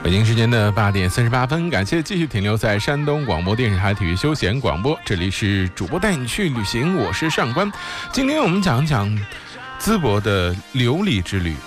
北京时间的8:38，感谢继续停留在山东广播电视台体育休闲广播，这里是主播带你去旅行，我是上官。今天我们讲讲淄博的琉璃之旅。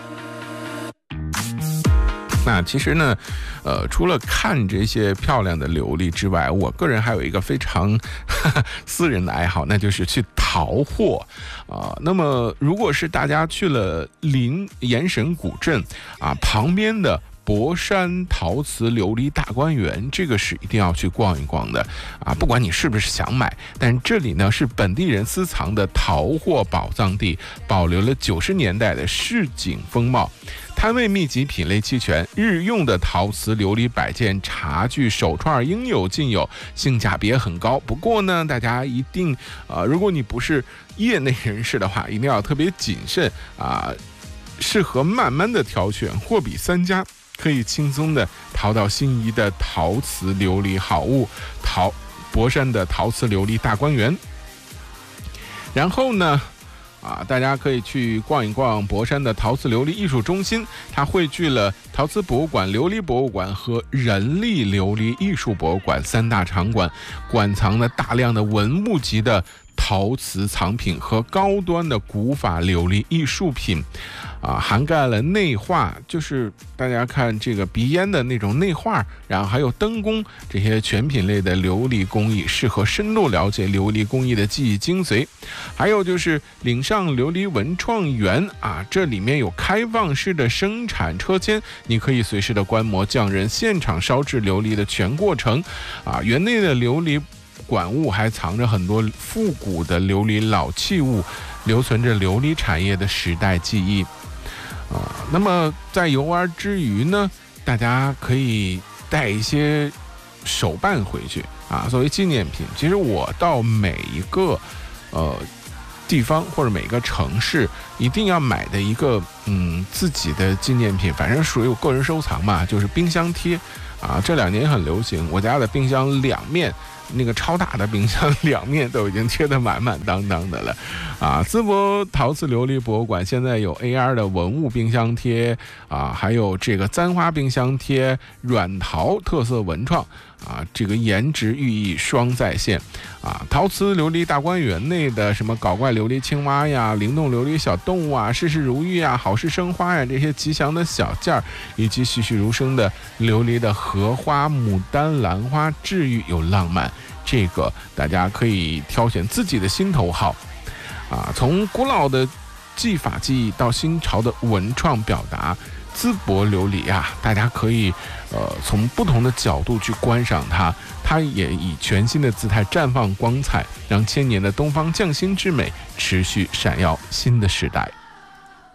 那其实呢，除了看这些漂亮的琉璃之外，我个人还有一个非常私人的爱好，那就是去淘货那么如果是大家去了盐神古镇旁边的博山陶瓷琉璃大观园，这个是一定要去逛一逛的不管你是不是想买，但这里呢是本地人私藏的淘货宝藏地，保留了90年代的市井风貌。摊位密集，品类齐全，日用的陶瓷琉璃摆件、茶具、手串应有尽有，性价比也很高。不过呢，大家一定如果你不是业内人士的话，一定要特别谨慎适合慢慢的挑选，货比三家，可以轻松的淘到心仪的陶瓷琉璃好物。博山的陶瓷琉璃大观园，然后呢大家可以去逛一逛博山的陶瓷琉璃艺术中心，它汇聚了陶瓷博物馆、琉璃博物馆和人力琉璃艺术博物馆3大场馆，馆藏了大量的文物级的陶瓷藏品和高端的古法琉璃艺术品涵盖了内画，就是大家看这个鼻烟的那种内画，然后还有灯工，这些全品类的琉璃工艺，适合深入了解琉璃工艺的技艺精髓。还有就是岭上琉璃文创园这里面有开放式的生产车间，你可以随时的观摩匠人现场烧制琉璃的全过程园内的琉璃馆物还藏着很多复古的琉璃老器物，留存着琉璃产业的时代记忆那么在游玩之余呢，大家可以带一些手办回去作为纪念品。其实我到每一个地方或者每个城市一定要买的一个自己的纪念品，反正属于我个人收藏嘛，就是冰箱贴这2年也很流行。我家的冰箱2面，那个超大的冰箱2面都已经贴得满满当当的了淄博陶瓷琉璃博物馆现在有 AR 的文物冰箱贴还有这个簪花冰箱贴、软陶特色文创这个颜值寓意双在线陶瓷琉璃大观园内的什么搞怪琉璃青蛙呀、灵动琉璃小动物事事如意好事生花呀，这些吉祥的小件儿，以及栩栩如生的琉璃的荷花、牡丹、兰花，治愈又浪漫。这个大家可以挑选自己的心头好从古老的技法技艺到新潮的文创表达，淄博琉璃大家可以从不同的角度去观赏它也以全新的姿态绽放光彩，让千年的东方匠心之美持续闪耀新的时代。